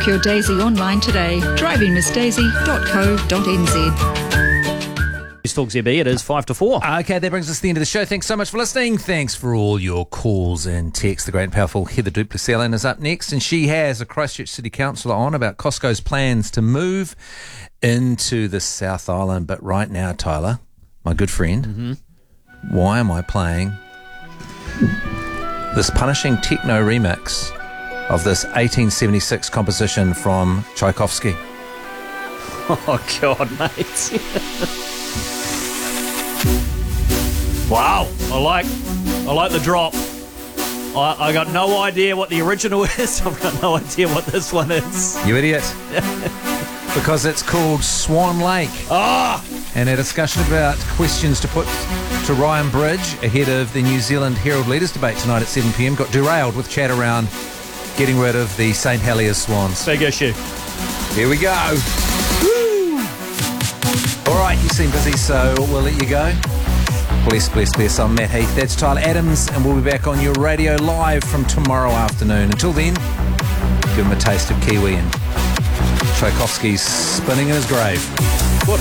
Book your Daisy online today. drivingmissdaisy.co.nz. News Talk ZB, it is 5 to 4. Okay, that brings us to the end of the show. Thanks so much for listening. Thanks for all your calls and texts. The great and powerful Heather Duplessis is up next, and she has a Christchurch City Councillor on about Costco's plans to move into the South Island. But right now, Tyler, my good friend, why am I playing this punishing techno remix of this 1876 composition from Tchaikovsky? Oh, God, mate. Wow, I like the drop. I got no idea what the original is. I've got no idea what this one is. You idiot. Because it's called Swan Lake. And a discussion about questions to put to Ryan Bridge ahead of the New Zealand Herald Leaders debate tonight at 7 p.m. got derailed with chat around getting rid of the St. Heliers Swans. Big issue. Here we go. Woo! All right, you seem busy, so we'll let you go. Bless, bless, bless. I'm Matt Heath. That's Tyler Adams, and we'll be back on your radio live from tomorrow afternoon. Until then, give him a taste of Kiwi and Tchaikovsky's spinning in his grave. What